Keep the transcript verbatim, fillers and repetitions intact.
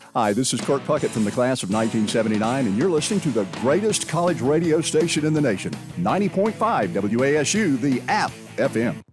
Hi, this is Kurt Puckett from the class of nineteen seventy-nine, and you're listening to the greatest college radio station in the nation, ninety point five W A S U, the A P F M.